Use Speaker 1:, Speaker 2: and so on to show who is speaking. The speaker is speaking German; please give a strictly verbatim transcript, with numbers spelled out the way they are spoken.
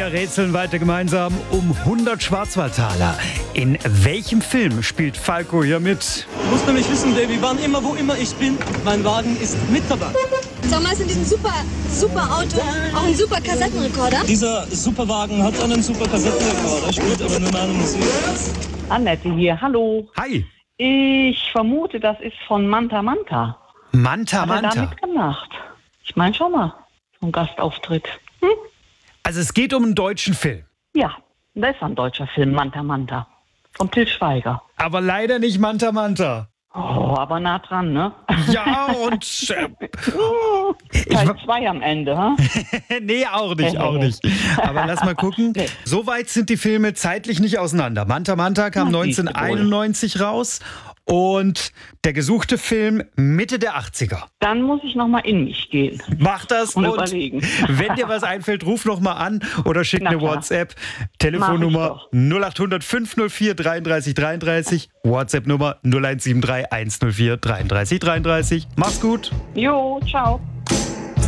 Speaker 1: Wir rätseln weiter gemeinsam um hundert Schwarzwaldtaler. In welchem Film spielt Falco hier mit?
Speaker 2: Du musst nämlich wissen, Baby, wann immer, wo immer ich bin, mein Wagen ist mit dabei.
Speaker 3: Sag mal, ist in diesem super, super Auto auch ein super Kassettenrekorder?
Speaker 2: Dieser Superwagen hat einen super Kassettenrekorder, spielt aber nur meine Musik.
Speaker 4: Annette hier, hallo.
Speaker 1: Hi.
Speaker 4: Ich vermute, das ist von Manta Manta.
Speaker 1: Manta
Speaker 4: Hat er da
Speaker 1: Manta.
Speaker 4: mitgemacht? Ich meine schon mal, so ein Gastauftritt. Hm?
Speaker 1: Also es geht um einen deutschen Film.
Speaker 4: Ja, das ist ein deutscher Film, Manta Manta. Von Til Schweiger.
Speaker 1: Aber leider nicht Manta Manta.
Speaker 4: Oh, aber nah dran, ne?
Speaker 1: Ja, und... Äh,
Speaker 4: Teil zwei am Ende, ha?
Speaker 1: nee, auch nicht, auch nicht. Aber lass mal gucken.
Speaker 4: Nee.
Speaker 1: So weit sind die Filme zeitlich nicht auseinander. Manta Manta kam
Speaker 4: Na, siehst du wohl.
Speaker 1: neunzehnhunderteinundneunzig raus und der gesuchte Film Mitte der achtziger.
Speaker 4: Dann muss ich nochmal in mich gehen.
Speaker 1: Mach das
Speaker 4: Und
Speaker 1: und
Speaker 4: überlegen.
Speaker 1: wenn dir was einfällt, ruf noch mal an oder schick
Speaker 4: Na
Speaker 1: eine
Speaker 4: klar.
Speaker 1: WhatsApp. Telefonnummer
Speaker 4: Mach
Speaker 1: null acht hundert fünfhundertvier dreiunddreißig dreiunddreißig, WhatsApp-Nummer null eins sieben drei hundertvierer dreiunddreißig dreiunddreißig. Mach's gut.
Speaker 4: Jo, ciao.